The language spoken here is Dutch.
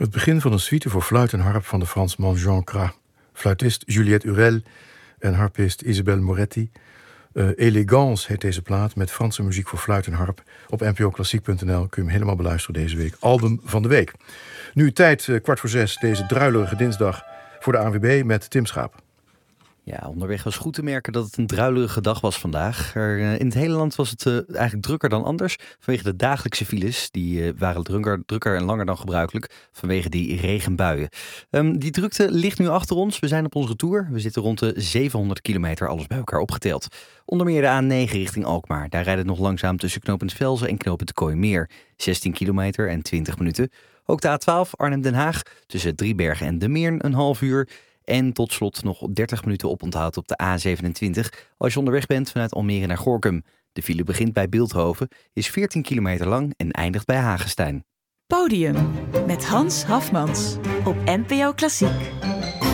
Het begin van een suite voor fluit en harp van de Fransman Jean Cras. Fluitist Juliette Urel en harpist Isabelle Moretti. Elegance heet deze plaat met Franse muziek voor fluit en harp. Op npoklassiek.nl kun je hem helemaal beluisteren deze week. Album van de week. Nu tijd, 5:15, deze druilerige dinsdag voor de ANWB met Tim Schaap. Ja, onderweg was goed te merken dat het een druilerige dag was vandaag. In het hele land was het eigenlijk drukker dan anders. Vanwege de dagelijkse files. Die waren drukker en langer dan gebruikelijk. Vanwege die regenbuien. Die drukte ligt nu achter ons. We zijn op onze retour. We zitten rond de 700 kilometer, alles bij elkaar opgeteld. Onder meer de A9 richting Alkmaar. Daar rijdt het nog langzaam tussen knooppunt Velzen en knooppunt Kooimeer. 16 kilometer en 20 minuten. Ook de A12 Arnhem-Den Haag. Tussen Driebergen en De Meern een half uur. En tot slot nog 30 minuten oponthoud op de A27 als je onderweg bent vanuit Almere naar Gorinchem. De file begint bij Bilthoven, is 14 kilometer lang en eindigt bij Hagestein. Podium met Hans Hafmans op NPO Klassiek.